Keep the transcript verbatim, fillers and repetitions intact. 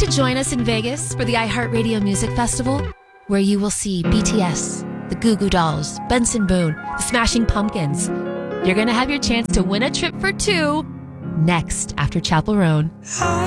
to join us in Vegas for the iHeartRadio Music Festival, where you will see B T S, the Goo Goo Dolls, Benson Boone, the Smashing Pumpkins. You're going to have your chance to win a trip for two next after Chapel Roan.